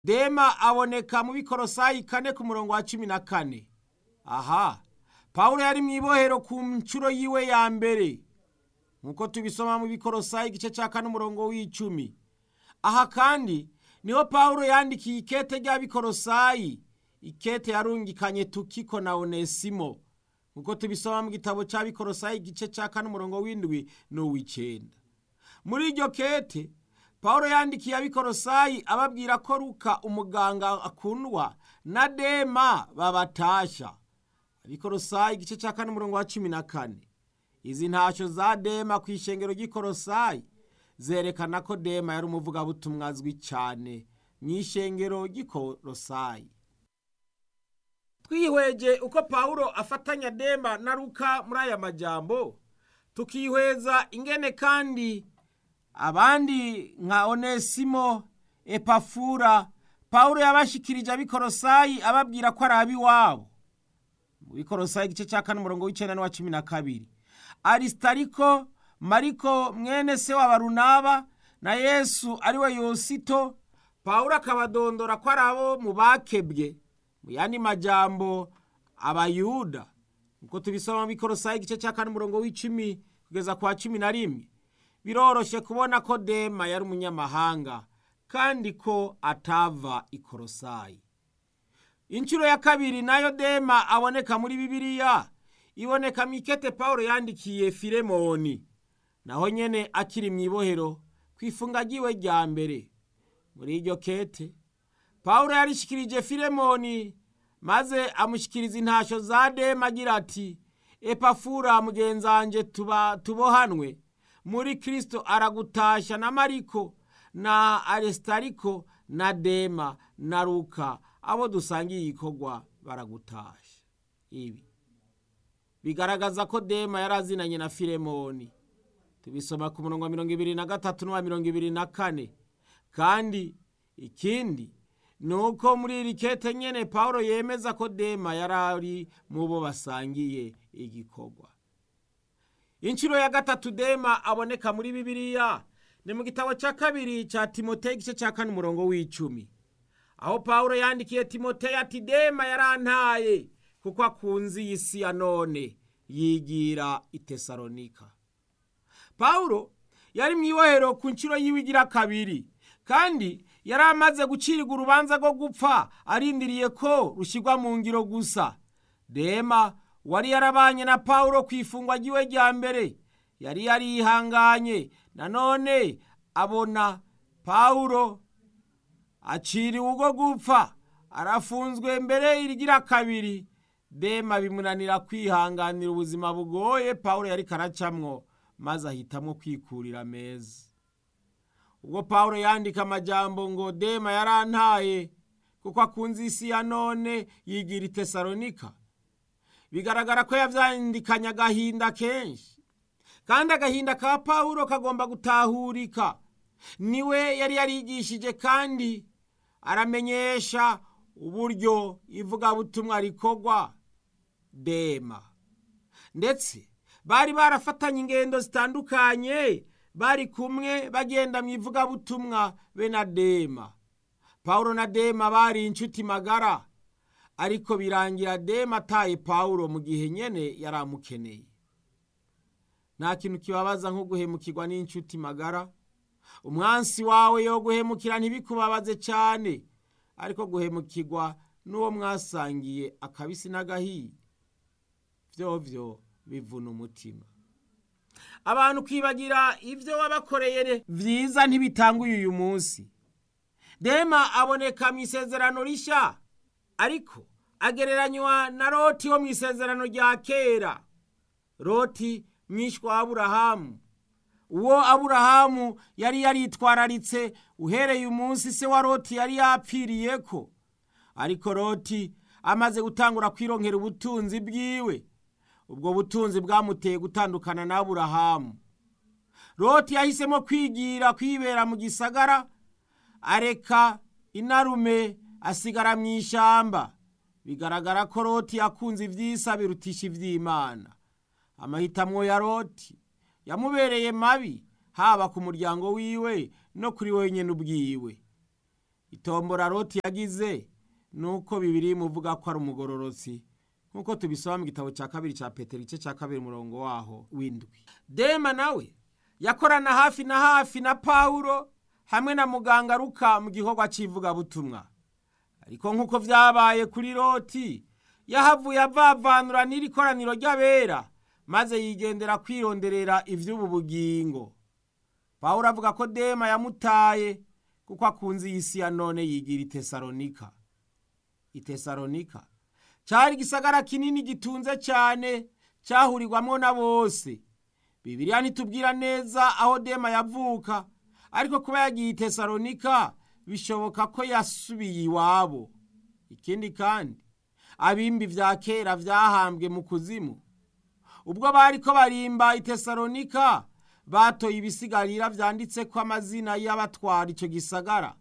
Dema aboneka mu Bikolosayi 4 ku murongo wa 14. Aha, Pawulo yari mwibohero ku ncuro yiwe ya mbere, nkuko tubisoma mu Bikolosayi igice ca 4 umurongo w'10. Aha kandi niho Pawulo yandikiye ikete rya Bikolosayi, ikete yarungikanye Tukiko na Onesimo, nkuko tubisoma mu gitabo ca Bikolosayi igice ca 4 umurongo w'7 n'uw'9. Muri iryo kete Pawulo yandikiye Abikolosayi ababwira ko Luka umuganga akundwa na Dema babatasha. Abikolosayi igice ca 4 umurongo wa 14. Izi ntasho za Dema kw'ishengero ry'Ikolosayi zerekana ko Dema yari umuvugabutumwa azwi cyane mw'ishengero ry'Ikolosayi. Twihweje uko Pawulo afatanya Dema na Luka muri aya majambo, tukihweza ingene kandi abandi nka Onesimo, Epafura, Pawulo yabashikirije Abikolosayi ababwira ko ari abiwabo. Mu Bikolosayi igice ca 4 umurongo w'9 n'uwa 12. Aristariko, Mariko mwene se wa Barunaba na Yesu ariwe Yosito, Pawulo akabadondora ko ari abo mu bakebwe, mu yandi majambo Abayuda, uko tubisoma mu Bikolosayi igice ca 4 umurongo w'10 kugeza kwa 11. Biroroshe kubona ko Dema yari umunyamahanga kandi ko atava Ikolosayi. Incuro ya kabiri nayo Dema aboneka muri Bibiliya, iboneka mikete Pawulo yandikiye Filemoni, naho nyene akiri mwibohero kwifunga ryiwe rya mbere. Muri iryo kete Pawulo yarishikirije Filemoni, maze amushikiriza intasho za Dema agira ati, Epafura mugenzanje tubohanwe muri Kristo aragutasha, na Mariko na Aristariko na Dema na Luka abo dusangiye igikorwa baragutasha. Ibi bigaragaza ko Dema yarazinanye na Filemoni. Tubisoma ku murongo wa 23 n'uwa 24. Kandi ikindi nuko muri iri kete nyene Pawulo yemeza ko Dema yarari mu bo basangiye igikorwa. Incuro ya gatatu Dema aboneka muri Bibiliya ni mu gitabo ca kabiri ca Timoteyo igice ca 4 umurongo w'10. Aho Pawulo yandikiye Timoteyo ati, Dema yarantaye kuko akunze iyi si ya none, yigira i Tesalonika. Pawulo yari mwibohero ku ncuro yiwe igira kabiri, kandi yari amaze gucirirwa urubanza rwo gupfa arindiriye ko rushirwa mu ngiro gusa. Dema wari yarabanye na Pawulo kwifungwa ryiwe rya mbere yari yarihanganye, nanone abona Pawulo aciriwe urwo gupfa, arafunzwe mbere irigira kabiri. Dema bimunanira kwihanganira ubuzima bugoye Pawulo yari karacamwo, maze ahitamwo kwikurira meza. Ubwo Pawulo yandika amajambo ngo Dema yarantaye kuko akunze isi ya none, yigira i Tesalonika, bigaragara ko yavyandikanye agahinda kenshi, kandi agahinda ka Pawulo kagomba gutahurika. Niwe yari yarigishije kandi aramenyesha uburyo ivugabutumwa rikorwa. Dema ndetse bari barafatanye ingendo zitandukanye, bari kumwe bagenda mu ivugabutumwa be na Dema. Pawulo na Dema bari inshuti magara, ariko birangira Dema ataye Pawulo mu gihe nyene yaramukeneye. Nta kintu kibabaza nko guhemukirwa n'inshuti magara. Umwansi wawe yo guhemukira ntibikubabaze cyane, ariko guhemukirwa n'uwo mwasangiye akabisi n'agahiye, vyovyo bivuna umutima. Abantu kwibagira ivyo wabakoreye vyiza ntibitanguye uyu munsi. Dema aboneka mw'isezerano risha, ariko agereranywa na Loti wo mw'isezerano rya kera. Loti mwishwa Aburahamu, uwo Aburahamu yari yaritwararitse uhereye umunsi se wa Loti yari yapfiriyeko. Ariko Loti amaze gutangura kwironkera ubutunzi bwiwe, ubwo butunzi bwamuteye gutandukana na Aburahamu. Loti yahisemo kwigira kwibera mu gisagara, areka inarume asigara mw'ishamba. Bigaragara ko Loti yakunze ivy'isa birutisha ivy'Imana. Amahitamwo ya Loti yamubereye mabi, haba ku muryango wiwe no kuri we nyene ubwiwe. itombora Loti yagize nuko Bibiliya imuvuga ko ari umugororotsi nkuko tubisoma mu gitabo cya kabiri cya Petero igice cya kabiri umurongo waho w'indwi. Dema nawe yakorana hafi na hafi na Pawulo hamwe na muganga Luka mu gikorwa cy'ivugabutumwa, ariko nkuko vyabaye kuri Loti yahavuye avavanura n'iri koraniro ry'abera maze yigendera kwironderera ivy'ubu bugingo. Pawulo avuga ko Dema yamutaye kuko akunze isi ya none yigira Itesalonika. Itesalonika cari gisagara kinini gitunze cyane cyahurirwamo na bose. Bibiliya ntitubwira neza aho Dema yavuka, ariko kuba yagiye Itesalonika bishoboka ko yasubiye iwabo. Ikindi kandi abimbi vya kera vyahambwe mu kuzimu. Ubwo bariko barimba Itesalonika batoye ibisigarira vyanditse ko amazina y'abatwara ico gisagara.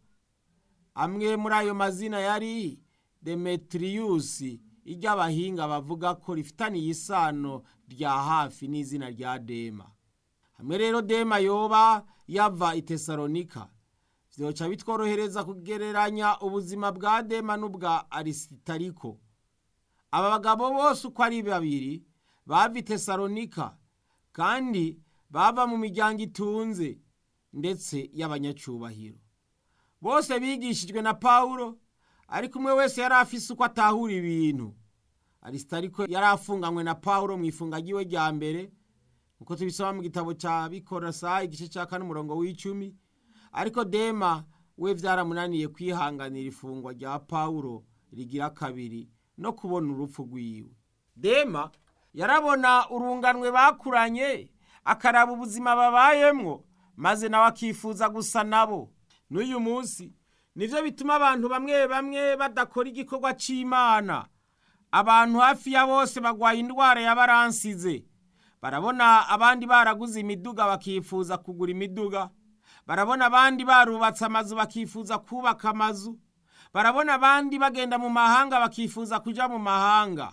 Amwe muri ayo mazina yari Demetrius, iry'abahinga bavuga ko rifitaniye isano rya hafi n'izina rya Dema. Hamwe rero Dema yoba yava Itesalonika, vyoca bitworohereza kugereranya ubuzima bwa Dema n'ubwa Arisitariko. Aba bagabo bose uko ari babiri bava Itesalonika kandi bava mu miryango itunze ndetse y'abanyacubahiro. Bose bigishijwe na Pawulo, ariko umwe wese yari afise uko atahura ibintu. Arisitariko yari afunganywe na Pawulo mu ifunga ryiwe rya mbere uko tubisoma mu gitabo cya Bikorosayi igice cya 4 umurongo w'10, ariko Dema we vyaramunaniye kwihanganira ifungwa rya Pawulo rigira kabiri no kubona urupfu rwiwe. Dema yarabona urunganwe bakuranye akaraba ubuzima babayemwo maze nawe akifuza gusa nabo. N'uyu munsi nivyo bituma abantu bamwe bamwe badakora igikorwa c'Imana. Abantu hafi ya bose bagwaye indwara yabaransize. Barabona abandi baraguze imiduga bakifuza kugura imiduga. Barabona abandi barubatse amazu bakifuza kubaka amazu. Barabona abandi bagenda mu mahanga bakifuza kuja mu mahanga.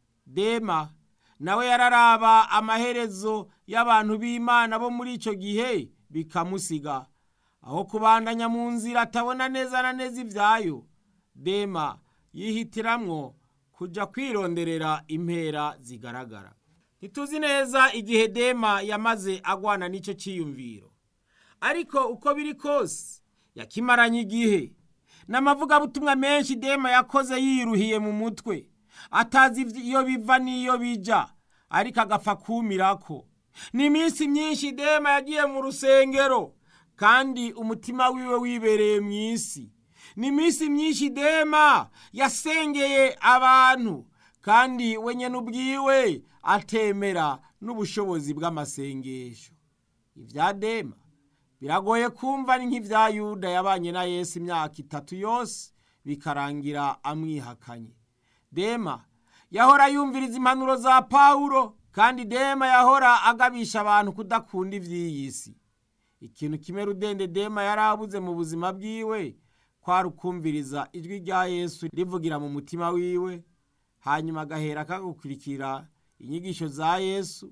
Dema nawe yararaba amaherezo y'abantu b'Imana bo muri ico gihe bikamusiga. Aho kubandanya mu nzira atabona neza na neza ivyayo, Dema yihitiramwo kuja kwironderera impera zigaragara. Ntituzi neza igihe Dema yamaze agwana n'ico ciyumviro, ariko uko biri kose yakimaranye igihe. N'amavuga butumwa menshi Dema yakoze yiruhiye mu mutwe, atazi iyo biva n'iyo bija, ariko agapfa kumirako. Ni iminsi myinshi Dema yagiye mu rusengero kandi umutima wiwe wibereye mw'isi. Ni iminsi myinshi Dema yasengeye abantu kandi we nyene ubwiwe atemera n'ubushobozi bw'amasengesho. Ivya Dema biragoye kumva, ni nk'ivya Yuda yabanye na Yesu imyaka 3 yose bikarangira amwihakanye. Dema yahora yumviriza impanuro za Pawulo, kandi Dema yahora agabisha abantu kudakunda ivy'iyisi. Ikintu kimwe rudende Dema yarabuze mu buzima bwiwe kwari ukumviriza ijwi rya Yesu rivugira mu mutima wiwe, hanyuma agahera akagukurikira inyigisho za Yesu,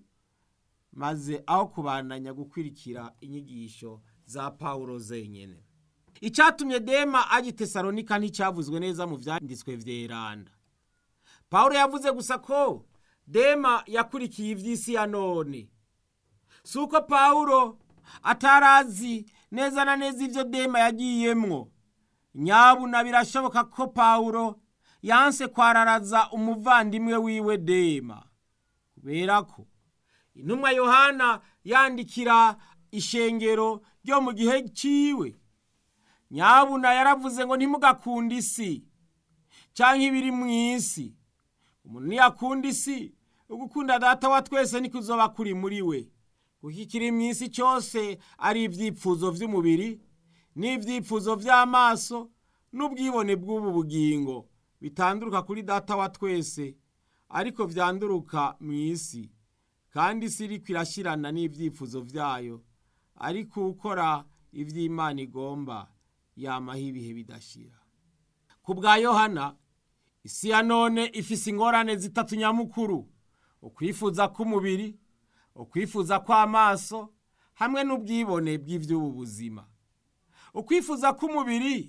maze aho kubandanya gukurikira inyigisho za Pawulo zenyene. Icatumye Dema aje Tesalonika nticavuzwe neza mu vyanditswe vyeranda. Pawulo yavuze gusa ko Dema yakurikiye ivy'isi ya none. Suko Pawulo atarazi neza na neza ivyo Dema yagiyemwo. Nyabuna birashoboka ko Pawulo yanse kwararaza umuvandimwe wiwe Dema, kubera ko intumwa Yohana yandikira ishengero ryo mu gihe ciwe, nyabuna yaravuze ngo ntimugakunda isi canke ibiri mw'isi. Umuntu niyakunda isi, ugukunda Data wa twese nikuzoba kuri muri we. Kuko ikiri mw'isi cyose ari ivyipfuzo vy'umubiri n'ivyipfuzo vy'amaso n'ubwibone bw'ubu bugingo, bitanduruka kuri Data wa twese, ariko vyanduruka mw'isi. Kandi isi iriko irashirana n'ivyifuzo vyayo, ariko ukora ivy'Imana igomba yamaho ibihe bidashira. Ku bwa Yohana, isi ya none ifise ingorane 3 nyamukuru: ukwifuza k'umubiri, ukwifuza kw'amaso, hamwe n'ubwibone bw'ivy'ubu buzima. Ukwifuza k'umubiri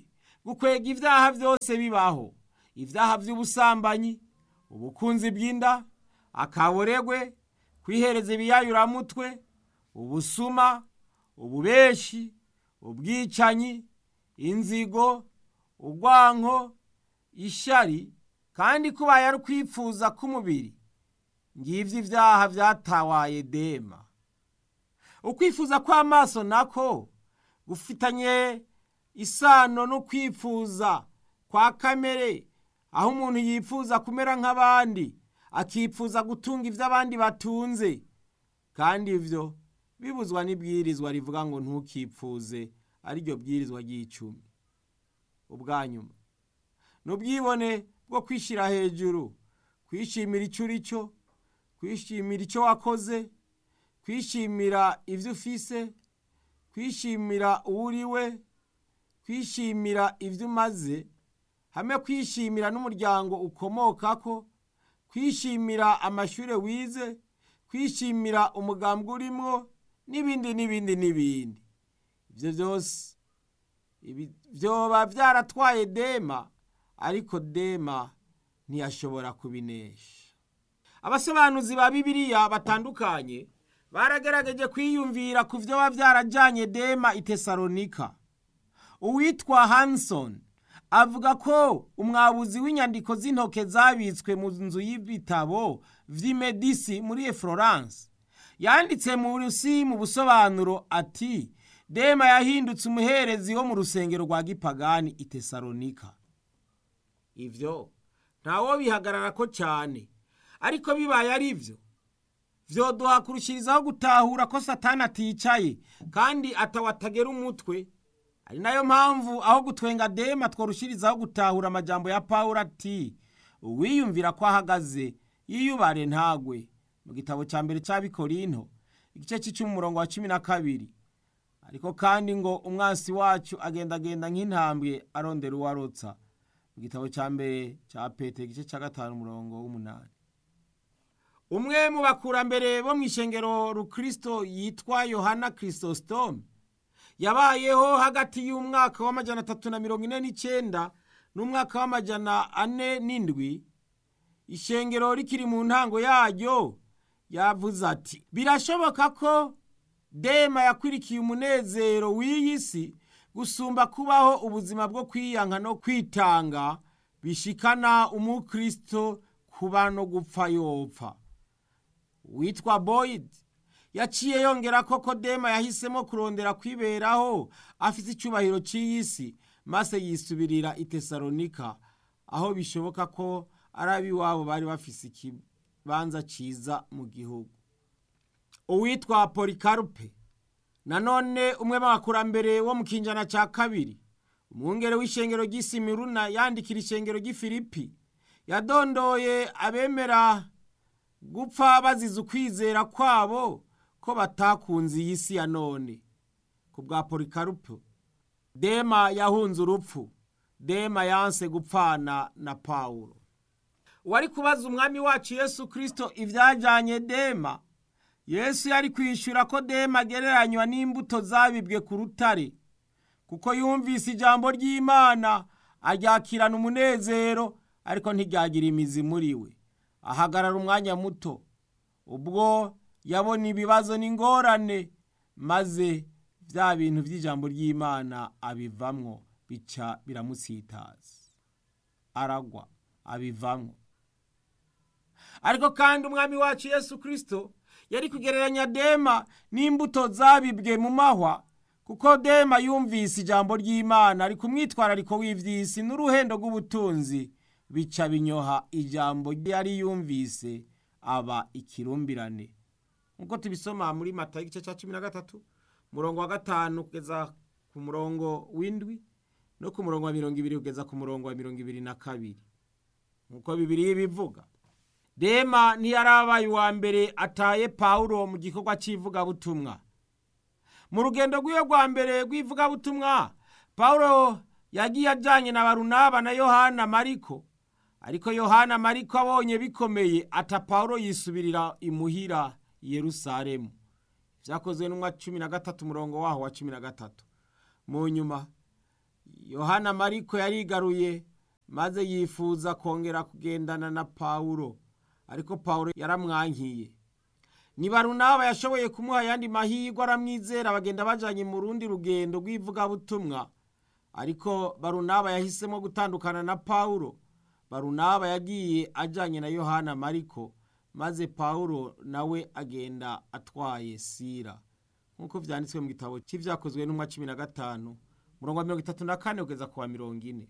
gukwega ibyaha byose bibaho, ibyaha by'ubusambanyi, ubukunzi bw'inda, akaboregwe, kwihereza ibiyayuramutwe, ubusuma, ububeshi, ubwicanyi, inzigo, urwanko, ishari, kandi kubaye ari ukwifuza k'umubiri. Ngivyo ivyaha vyatawaye Dema. Ukwifuza kw'amaso nako gufitanye isano no kwifuza kwa kamere, aho umuntu yifuza kumera nk'abandi, akifuza gutunga ivyo abandi batunze, kandi ivyo bibuzwa n'ibwirizwa rivuga ngo ntukipfuze, ariryo bwirizwa ry'icumi. Ubwanyuma n'ubwibone bwo kwishira hejuru, kwishimira ico urico, kwishimira icyo wakoze, kwishimira ivyo ufise, kwishimira uwuriwe, kwishimira ivyo umaze, hamwe kwishimira n'umuryango ukomokako, kwishimira amashure wize, kwishimira umugambwe urimwo, n'ibindi n'ibindi n'ibindi. Ivyo byose vyoba vyaratwaye Dema, ariko Dema ntiyashobora kubinesha. Abasobanuzi ba Bibiliya batandukanye baragerageje kwiyumvira ku vyoba vyarajanye Dema i Tesalonika. Uwitwa Hanson avuga ko umwabuzi w'inyandiko z'intoke zabitswe mu nzu y'ibitabo vy'Imedisi muri Florence yanditse mu rusi mu busobanuro ati Dema yahindutse umuherezi wo mu rusengero rwa gipagani i Tesalonika. Ivyo ntawo bihagararako cyane, ariko bibaye ari ivyo vyoduha kurushirizaho gutahura ko Satani aticaye kandi atawatagera umutwe. Ari nayo mpamvu aho gutwenga Dema tworushirizaho gutahura amajambo ya Paulo ati uwiyumvira ko ahagaze yiyubare ntagwe, mu gitabo cya mbere cy'Abikorinto igice c'10 wa 12. Ariko kandi ngo umwansi wacu agendagenda nk'intambwe arondera uwarotsa, mu gitabo cya mbere cya Petero igice cya 5:8. Umwe mu bakurambere bo mw'ishengero rukristo yitwa Yohana Chrysostom yabayeho hagati y'umwaka wa 349 n'umwaka wa 407. Ishengero rikiri mu ntango yaryo yavuze ati birashoboka ko Dema yakwirikiye umunezero w'iyi si gusumba kubaho ubuzima bwo kwiyanka no kwitanga bishikana umukristo kuba no gupfa yopfa. Witwa Boyd yaciye yongera ko Dema yahisemo kurondera kwiberaho afite icyubahiro cy'isi, maze yisubirira i Tesalonika, aho bishoboka ko arabi wabo bari bafise ikibanza ciza mu gihugu. Uwitwa Polikarupe nanone umwe b'abakurambere wo mu kinjana ca kabiri, umwungere w'ishengero ry'Isimiruna yandikira ishengero ry'Ifilipi, yadondoye abemera gupfa bazize ukwizera kwabo ko batakunze iyi si ya none. Ku bwa Polikarupe, Dema yahunze urupfu, Dema yanse gupfana na Paulo. Wari kubaza umwami wacu Yesu Kristo ivyajanye Dema, Yesu yari kwishura ko Dema agereranywa n'imbuto zabibwe ku rutare, kuko yumvise ijambo ry'Imana aryakirana umunezero, ariko ntiryagira imizi muri we. Ahagarara umwanya muto, ubwo yabona ibibazo n'ingorane, maze vya bintu vy'ijambo ry'Imana abivamwo, bica biramutsitaza, aragwa abivamwo. Ariko kandi umwami wacu Yesu Kristo yari kugereranya Dema n'imbuto zabibwe mu mahwa, kuko Dema yumvise ijambo ry'Imana ari kumwitwarariko w'ivy'isi n'uruhendo rw'ubutunzi, bica binyoha ijambo yari yumvise aba ikirumbirane. Nkuko tubisoma muri Matayo igice cya 13 murongo wa 5 kugeza ku murongo w'indwi no ku murongo wa 20 kugeza ku murongo wa 22. Nkuko Bibiliya bivuga, Dema ntiyarabaye wa mbere ataye Paulo mu gikorwa cy'ivuga butumwa. Mu rugendo rw'iyo rwa mbere rw'ivuga butumwa, Paulo yagiye ajanye na Barunaba na Yohana Mariko, ariko Yohana Mariko abonye bikomeye ata Paulo yisubirira imuhira i Yerusalemu. Vyakozwe n'umwa 13 murongo waho wa 13. Mu nyuma Yohana Mariko yarigaruye maze yifuza kongera kugendana na Pawulo, ariko Pawulo yaramwankiye. Ni Barunaba yashoboye kumuha yandi mahirwe, aramwizera, bagenda bajanye mu rundi rugendo rw'ivugabutumwa. Ariko Barunaba yahisemo gutandukana na Pawulo. Barunaba yagiye ajanye na Yohana Mariko, maze Pawulo nawe agenda atwaye Sila, nk'uko vyanditswe mu gitabo c'Ivyakozwe n'Intumwa 15 murongo wa 34 kugeza ku wa 40.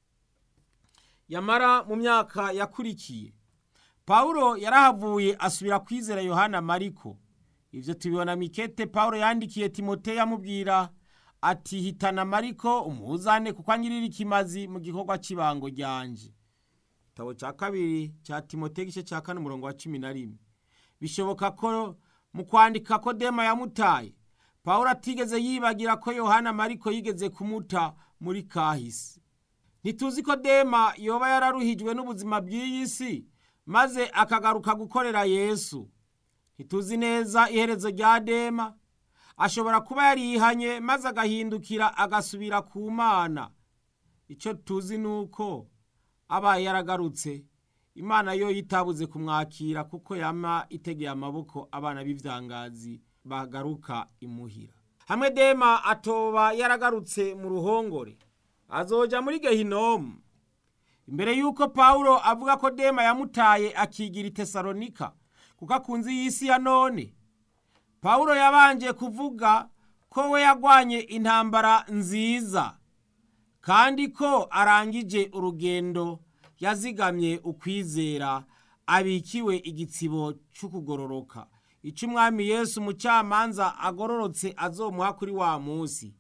Yamara mu myaka yakurikiye Pawulo yarahavuye asubira kwizera Yohana Mariko. Ivyo tubibona mikete Pawulo yandikiye Timoteyo amubwira ati, hitana Mariko umuzane kuko anyirira ikimazi mu gikorwa cy'ibango ryanje. Igitabo cya kabiri cya Timoteyo igice cya 4 murongo wa 11. Bishoboka ko mu kwandika ko Dema yamutaye, Pawulo atigeze yibagira ko Yohana Mariko yigeze kumuta muri kahise. Ntituzi ko Dema yoba yararuhijwe n'ubuzima bw'iyi si maze akagaruka gukorera Yesu. Ntituzi neza iherezo rya Dema. Ashobora kuba yarihanye maze agahindukira agasubira ku Mana. Icyo tuzi nuko abaye yaragarutse, Imana yo yitabuze kumwakira kuko yama itegeye amaboko abana b'ivyangazi bagaruka imuhira. Hamwe Dema atoba yaragarutse mu ruhongore, azoja muri Gehinomu. Imbere yuko Pawulo avuga ko Dema yamutaye akigira i Tesalonika kuko akunze iy'isi ya none, Pawulo yabanje kuvuga ko we yagwanye intambara nziza kandi ko arangije urugendo yazigamye ukwizera, abikiwe igitsibo cy'ukugororoka ico Umwami Yesu umucamanza agororotse azomuha kuri wa munsi.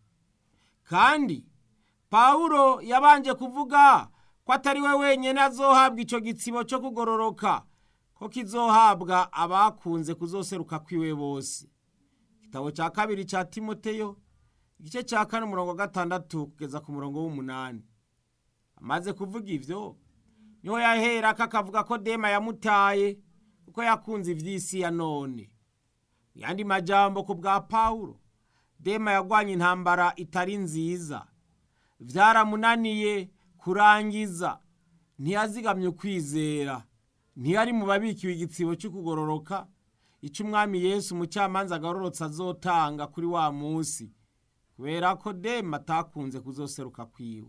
Kandi Pawulo yabanje kuvuga ko atari we wenyene azohabwa ico gitsibo cyo kugororoka, ko kizohabwa abakunze kuzoseruka kwiwe bose. Igitabo cya kabiri cya Timoteyo igice cya 4 murongo 6 kugeza ku murongo w'8. Amaze kuvuga ivyo, niho yahera akavuga ko Dema yamutaye kuko yakunze ivy'isi ya none. Yandi majambo ku bwa Pawulo, Dema yagwanye intambara itari nziza, vyaramunaniye kurangiza, ntiyazigamye ukwizera, ntiyari mu babikiwe igitsibo cy'ukugororoka ico Umwami Yesu umucamanza agororotse azotanga kuri wa munsi, kubera ko Dema atakunze kuzoseruka kwiwe.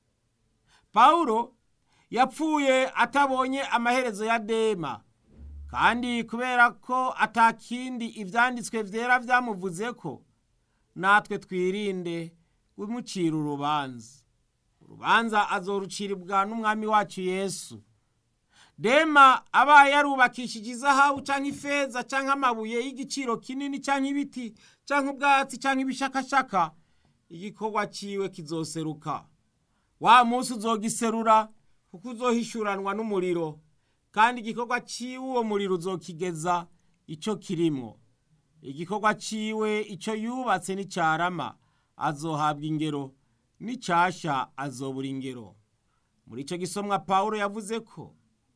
Pawulo yapfuye atabonye amaherezo ya Dema, kandi kubera ko atakindi ivyanditswe vyera vyamuvuze ko, natwe twirinde kumucira urubanza. Urubanza azoruciribwa n'Umwami wacu Yesu. Dema abaye yarubakishije izahabu canke ifeza canke amabuye y'igiciro kinini canke ibiti canke ubwatsi canke ibishakashaka, igikorwa ciwe kizoseruka. Wa munsi uzogiserura kuko uzohishuranwa n'umuriro, kandi igikorwa ciwe uwo muriro uzokigeza ico kirimwo. Igikorwa ciwe ico yubatse n'icarama azohabwa ingero, n'icasha azobura ingero. Muri ico gisomwa Pawulo yavuze ko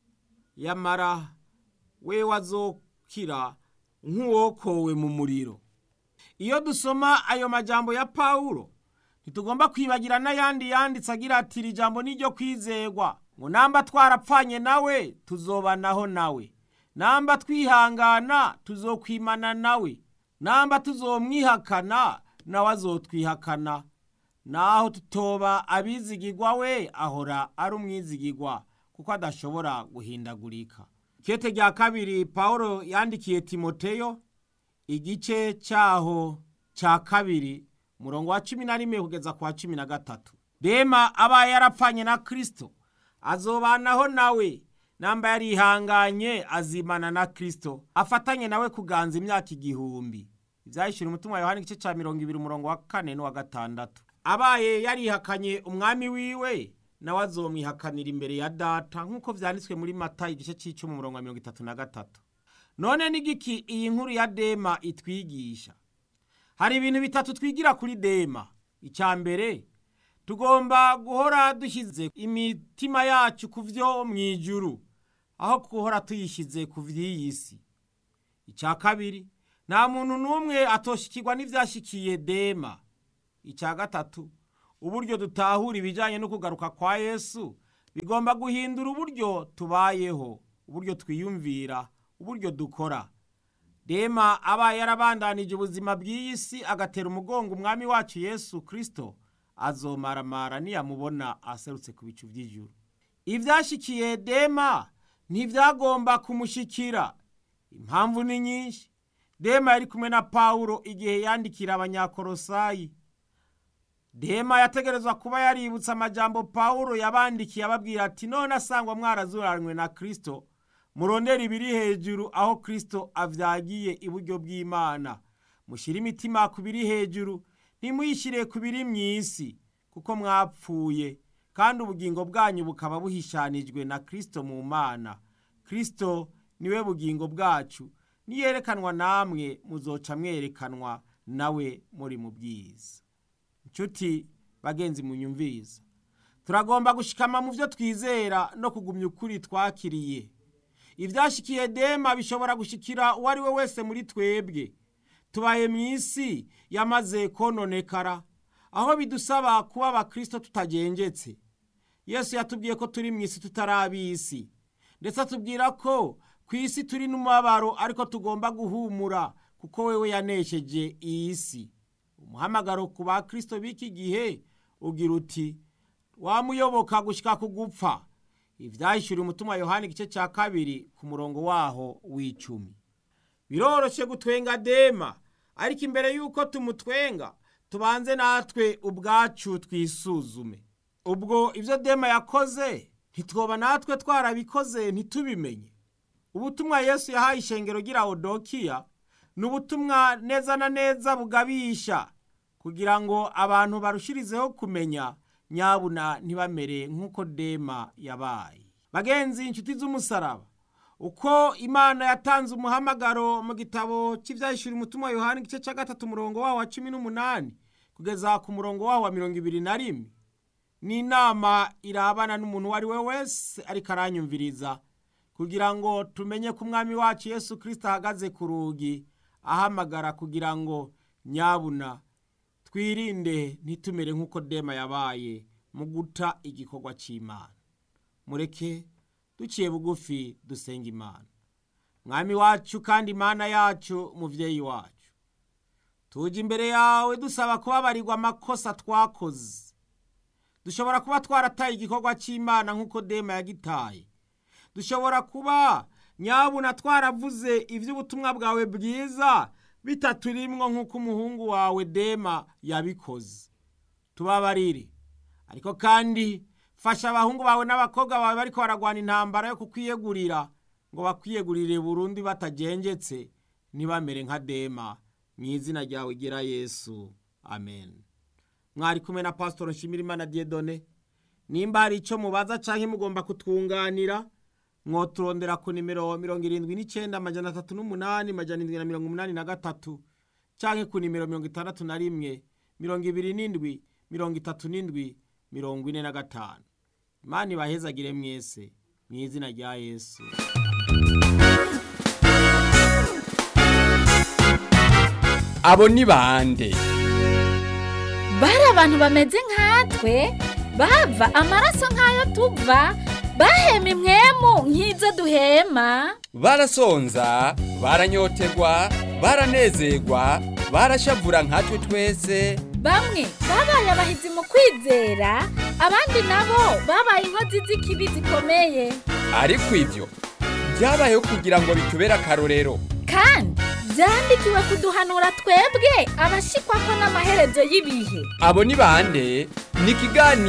yamara we wazokira nk'uwokowe mu muriro. Iyo dusoma ayo majambo ya Pawulo, ntitugomba kwibagira n'ayandi yanditse agira ati, iri jambo ni ryo kwizegwa, ngo namba twarapfanye nawe tuzobanaho nawe, namba twihangana tuzokwimana nawe, namba tuzomwihakana nawe azotwihakana. Naho tutoba abizigirwa, we ahora ari umwizigirwa kuko adashobora guhindagurika. Kete rya kabiri Pawulo yandikiye Timoteyo igice cyaho cya 2 murongo wa 11 kugeza ku wa 13. Dema abaye yarapfanye na Kristo azobanaho nawe, namba yarihanganye azimana na Kristo, afatanye nawe kuganza imyaka 1000. Ivyahishura umutumwa wa Yohana igice cya 20 murongo wa 4 n'uwa 6. Abaye yarihakanye umwami wiwe, nawe azomwihakanira imbere ya Data, nk'uko vyanditswe muri Matayo igice c'10 murongo wa 33. None nigiki iyi nkuru ya Dema itwigisha? Hari ibintu bitatu twigira kuri Dema. Icambere, tugomba guhora dushyize imitima yacu ku vyo mwijuru, aho guhora tuyishize ku vy'iyi si. Icya kabiri, nta muntu n'umwe atoshikirwa n'ivyashikiye Dema. Icya gatatu, uburyo dutahura ibijyanye no kugaruka kwa Yesu bigomba guhindura uburyo tubayeho, uburyo twiyumvira, uburyo dukora. Dema aba yarabandanije ubuzima bw'iyi si agatera umugongo umwami wacu Yesu Kristo, azomaramara niyamubona aserutse ku bicu by'ijuru. Ivyashikiye Dema ntivyagomba kumushikira. Impamvu ni nyinshi. Dema yari kumwe na Paulo igihe yandikira Abanyakolosayi. Dema yategerezwa kuba yaributsa amajambo Paulo yabandikiye ababwira ati, none asangwa mwarazuranywe na Kristo, murondera ibiri hejuru aho Kristo avyagiye iburyo bw'Imana. Mushire imitima ku biri hejuru, ntimuyishire ku biri mw'isi, kuko mwapfuye kandi ubugingo bwanyu bukaba buhishanijwe na Kristo mu Mana. Kristo niwe bugingo bwacu, niyerekanwa namwe muzoca mwerekanwa nawe muri mu bwiza. Nshuti bagenzi munyumviza, turagomba gushikama mu byo twizera no kugumya ukuri twakiriye. Ivyashikiye Dema bishobora gushikira uwo ari we wese muri twebwe. Tubaye mw'isi yamaze kononekara, aho bidusaba kuba abakristo tutagenjetse. Yesu yatubwiye ko turi mw'isi tutarabisi, ndetse atubwira ko kw'isi turi n'umubabaro ariko tugomba guhumura kuko wewe yanesheje iyi si. Umuhamagaro ku bakristo b'iki gihe ugira uti, wamuyoboka gushika kugupfa. Ivyahishuriwe umutumwa Yohana igice cya 2 ku murongo waho w'10. Biroroshe gutwenga Dema, ariko imbere yuko tumutwenga tubanze natwe ubwacu twisuzume. Ubwo ivyo Dema yakoze ntitwoba natwe twarabikoze ntitubimenye. Ubutumwa Yesu yahaye ishengero ry'Laodikiya n'ubutumwa neza na neza bugabisha kugira ngo abantu barushirizeho kumenya, nyabuna ntibamere nk'uko Dema yabaye. Bagenzi, inshuti z'umusaraba, uko Imana yatanze umuhamagaro mu gitabo cy'ivyahishuriwe umutumwa Yohana igice cya 3 murongo waho wa 18 kugeza ku murongo waho wa 21, ni inama irabana n'umuntu wari we wese ariko aranyumviriza, kugira ngo tumenye ko umwami wacu Yesu Kristo ahagaze ku rugi ahamagara kugira ngo nyabuna twirinde ntitumere nk'uko Dema yabaye mu guta igikorwa cy'Imana. Mureke duciye bugufi dusenga Imana. Mwami wacu kandi Imana yacu, muvyeyi wacu, tuje imbere yawe dusaba kubabarirwa amakosa twakoze. Dushobora kuba twarataye igikorwa cy'Imana nk'uko Dema yagitaye. Dushobora kuba nyabuna twaravuze ivy'ubutumwa bwawe bwiza bitaturimwo nk'uko umuhungu wawe Dema yabikoze. Tubabarire, ariko kandi fasha abahungu bawe n'abakobwa bawe bariko baragwana intambara yo kukwiyegurira, ngo bakwiyegurire Burundi batagenjetse, ntibamere nka Dema. Mw'izina ryawe gira Yesu, amen. Mwari kumwe na Pastor Nshimirimana Dieudonné. Nimba hari ico mubaza canke mugomba kutwunganira, mwoturondera ku nimero 79 canke ku nimero 61 27 37 45. Imana ibahezagire mwese mw'izina rya Yesu. Abo ni bande? Bari abantu bameze nkatwe, bava amaraso nk'ayo tuva, bahema imwemu nk'izo duhema. Barasonza, baranyotegwa, baranezerwa, barashavura nkatwe twese. Bamwe babaye abahizi mu kwizera, abandi nabo babaye inkozi z'ikibi zikomeye. Ariko ivyo byabayeho kugira ngo bitubere akarorero, kandi byandikiwe kuduhanura twebwe abashikwa ko n'amaherezo y'ibihe. Abo ni bande? Ni ikiganiro